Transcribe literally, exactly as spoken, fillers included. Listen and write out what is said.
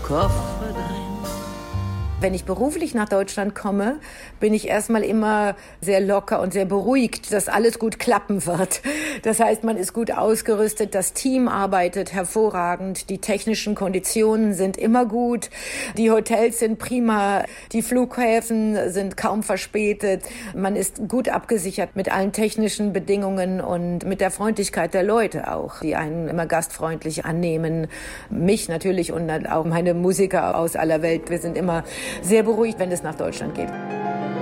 Kofferdein. Wenn ich beruflich nach Deutschland komme, bin ich erstmal immer sehr locker und sehr beruhigt, dass alles gut klappen wird. Das heißt, man ist gut ausgerüstet, das Team arbeitet hervorragend, die technischen Konditionen sind immer gut, die Hotels sind prima, die Flughäfen sind kaum verspätet, man ist gut abgesichert mit allen technischen Bedingungen und mit der Freundlichkeit der Leute auch, die einen immer gastfreundlich annehmen. Mich natürlich und auch meine Musiker aus aller Welt, wir sind immer sehr beruhigt, wenn es nach Deutschland geht.